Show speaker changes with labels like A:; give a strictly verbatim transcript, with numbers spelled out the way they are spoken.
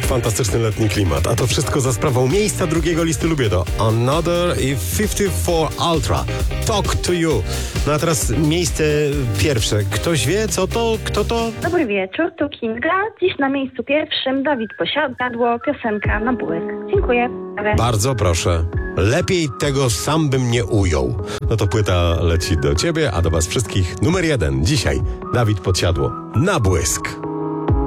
A: Fantastyczny letni klimat. A to wszystko za sprawą miejsca drugiego listy Lubię To. Another i pięćdziesiąt cztery Ultra. Talk to You. No a teraz miejsce pierwsze. Ktoś wie, co to? Kto to?
B: Dobry wieczór, tu Kinga. Dziś na miejscu pierwszym Dawid Posiadło, piosenka Na błysk. Dziękuję.
A: Bardzo proszę. Lepiej tego sam bym nie ujął. No to płyta leci do ciebie, a do was wszystkich numer jeden. Dzisiaj Dawid Podsiadło. Na błysk.